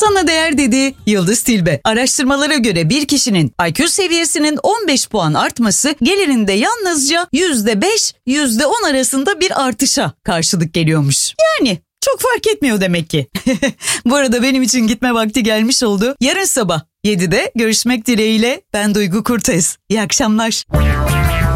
Sana değer dedi Yıldız Tilbe. Araştırmalara göre bir kişinin IQ seviyesinin 15 puan artması gelirinde yalnızca %5, %10 arasında bir artışa karşılık geliyormuş. Yani çok fark etmiyor demek ki. Bu arada benim için gitme vakti gelmiş oldu. Yarın sabah 7'de görüşmek dileğiyle ben Duygu Kurtez. İyi akşamlar.